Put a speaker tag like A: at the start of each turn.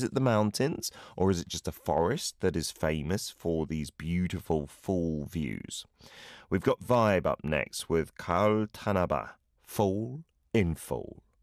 A: visit the mountains, or is it just a forest that is famous for these beautiful fall views? We've got Vibe up next with Karl Tanaba, Fall in Fall.